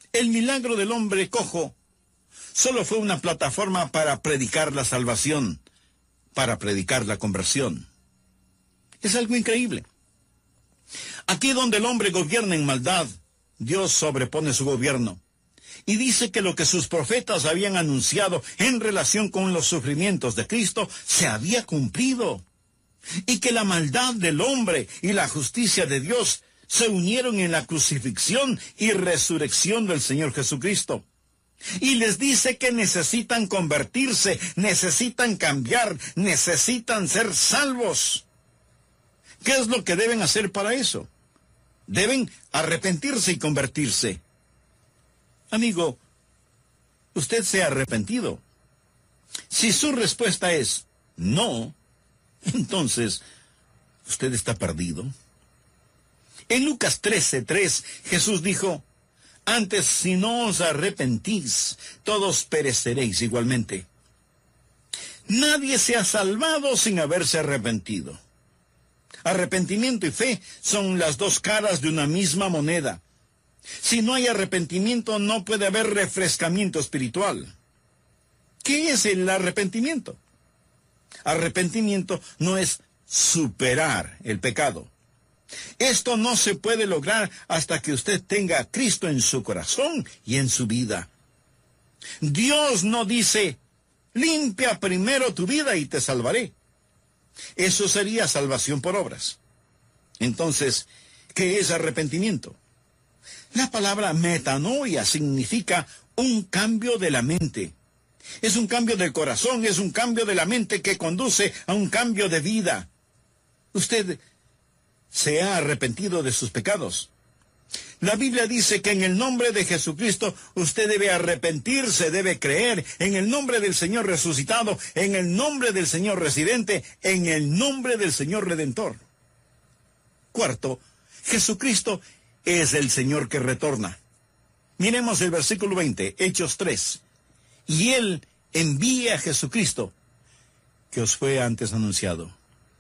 El milagro del hombre cojo solo fue una plataforma para predicar la salvación, para predicar la conversión. Es algo increíble. Aquí donde el hombre gobierna en maldad, Dios sobrepone su gobierno. Y dice que lo que sus profetas habían anunciado en relación con los sufrimientos de Cristo se había cumplido. Y que la maldad del hombre y la justicia de Dios se unieron en la crucifixión y resurrección del Señor Jesucristo. Y les dice que necesitan convertirse, necesitan cambiar, necesitan ser salvos. ¿Qué es lo que deben hacer para eso? Deben arrepentirse y convertirse. Amigo, ¿usted se ha arrepentido? Si su respuesta es no, entonces usted está perdido. En Lucas 13:3, Jesús dijo: antes, si no os arrepentís, todos pereceréis igualmente. Nadie se ha salvado sin haberse arrepentido. Arrepentimiento y fe son las dos caras de una misma moneda. Si no hay arrepentimiento, no puede haber refrescamiento espiritual. ¿Qué es el arrepentimiento? Arrepentimiento no es superar el pecado. Esto no se puede lograr hasta que usted tenga a Cristo en su corazón y en su vida. Dios no dice: limpia primero tu vida y te salvaré. Eso sería salvación por obras. Entonces, ¿qué es arrepentimiento? La palabra metanoia significa un cambio de la mente. Es un cambio del corazón, es un cambio de la mente que conduce a un cambio de vida. Usted se ha arrepentido de sus pecados. La Biblia dice que en el nombre de Jesucristo usted debe arrepentirse, debe creer en el nombre del Señor resucitado, en el nombre del Señor residente, en el nombre del Señor redentor. Cuarto, Jesucristo es el Señor que retorna. Miremos el versículo 20, Hechos 3. Y Él envía a Jesucristo, que os fue antes anunciado.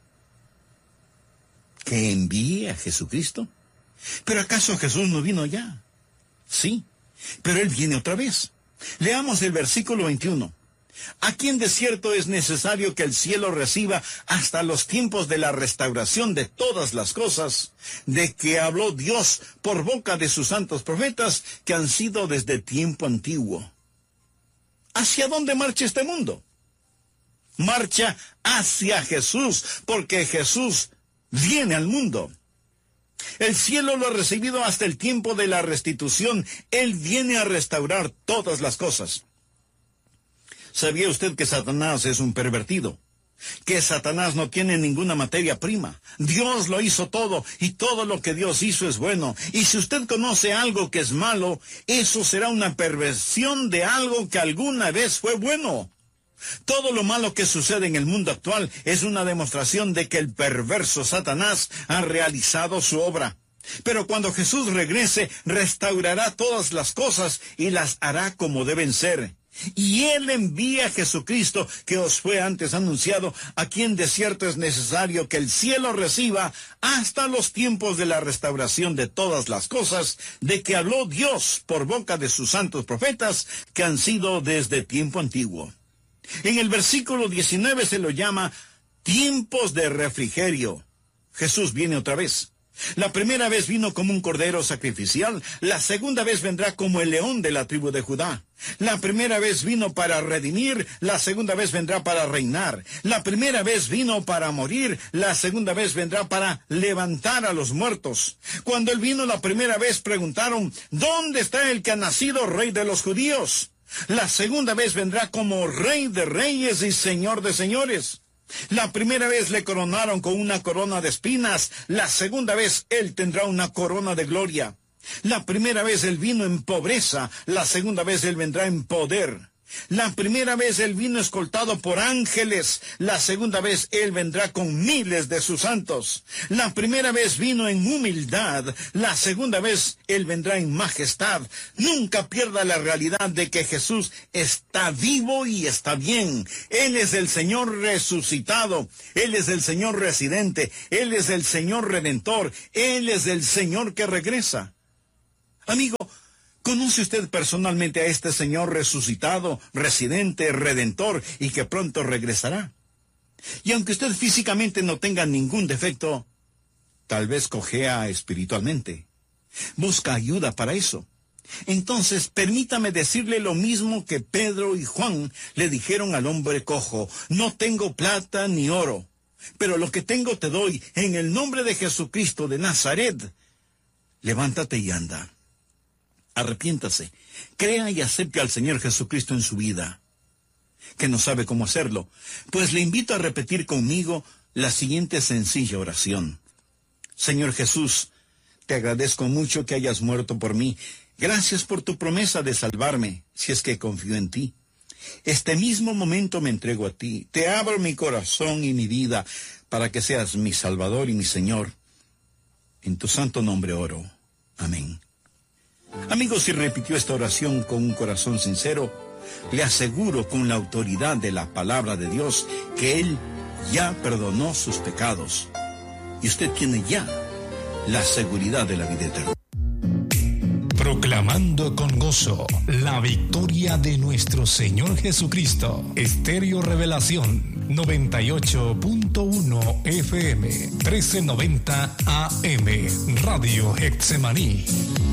¿Que envíe a Jesucristo? ¿Pero acaso Jesús no vino ya? Sí, pero Él viene otra vez. Leamos el versículo 21. Aquí en desierto es necesario que el cielo reciba hasta los tiempos de la restauración de todas las cosas, de que habló Dios por boca de sus santos profetas, que han sido desde tiempo antiguo. ¿Hacia dónde marcha este mundo? Marcha hacia Jesús, porque Jesús viene al mundo. El cielo lo ha recibido hasta el tiempo de la restitución. Él viene a restaurar todas las cosas. ¿Sabía usted que Satanás es un pervertido? Que Satanás no tiene ninguna materia prima. Dios lo hizo todo, y todo lo que Dios hizo es bueno. Y si usted conoce algo que es malo, eso será una perversión de algo que alguna vez fue bueno. Todo lo malo que sucede en el mundo actual es una demostración de que el perverso Satanás ha realizado su obra. Pero cuando Jesús regrese, restaurará todas las cosas y las hará como deben ser. Y Él envía a Jesucristo, que os fue antes anunciado, a quien de cierto es necesario que el cielo reciba hasta los tiempos de la restauración de todas las cosas, de que habló Dios por boca de sus santos profetas, que han sido desde tiempo antiguo. En el versículo 19 se lo llama tiempos de refrigerio. Jesús viene otra vez. La primera vez vino como un cordero sacrificial, la segunda vez vendrá como el león de la tribu de Judá. La primera vez vino para redimir, la segunda vez vendrá para reinar. La primera vez vino para morir, la segunda vez vendrá para levantar a los muertos. Cuando Él vino la primera vez preguntaron: ¿dónde está el que ha nacido rey de los judíos? La segunda vez vendrá como Rey de Reyes y Señor de Señores. La primera vez le coronaron con una corona de espinas, la segunda vez Él tendrá una corona de gloria. La primera vez Él vino en pobreza, la segunda vez Él vendrá en poder. La primera vez Él vino escoltado por ángeles, la segunda vez Él vendrá con miles de sus santos. La primera vez vino en humildad, la segunda vez Él vendrá en majestad. Nunca pierda la realidad de que Jesús está vivo y está bien. Él es el Señor resucitado, Él es el Señor residente, Él es el Señor redentor, Él es el Señor que regresa. Amigo, ¿Conoce usted personalmente a este Señor resucitado, residente, redentor y que pronto regresará? Y aunque usted físicamente no tenga ningún defecto, tal vez cojea espiritualmente. Busca ayuda para eso. Entonces, permítame decirle lo mismo que Pedro y Juan le dijeron al hombre cojo: no tengo plata ni oro, pero lo que tengo te doy, en el nombre de Jesucristo de Nazaret. Levántate y anda. Arrepiéntase, crea y acepte al Señor Jesucristo en su vida. ¿Que no sabe cómo hacerlo? Pues le invito a repetir conmigo la siguiente sencilla oración. Señor Jesús, te agradezco mucho que hayas muerto por mí. Gracias por tu promesa de salvarme, si es que confío en ti. Este mismo momento me entrego a ti. Te abro mi corazón y mi vida para que seas mi Salvador y mi Señor. En tu santo nombre oro. Amén. Amigos, si repitió esta oración con un corazón sincero, le aseguro con la autoridad de la palabra de Dios que Él ya perdonó sus pecados. Y usted tiene ya la seguridad de la vida eterna. Proclamando con gozo la victoria de nuestro Señor Jesucristo. Estéreo Revelación 98.1 FM 1390 AM Radio Getsemaní.